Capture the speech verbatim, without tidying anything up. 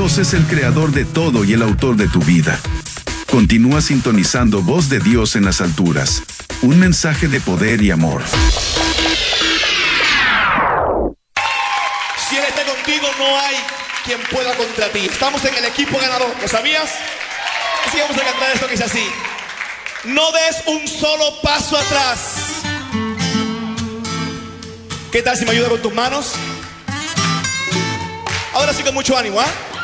Dios es el creador de todo y el autor de tu vida. Continúa sintonizando Voz de Dios en las alturas. Un mensaje de poder y amor. Si Él está contigo, no hay quien pueda contra ti. Estamos en el equipo ganador, ¿lo sabías? Así vamos a cantar esto que dice así. No des un solo paso atrás. ¿Qué tal si me ayuda con tus manos? Ahora sí con mucho ánimo, ¿ah? ¿eh?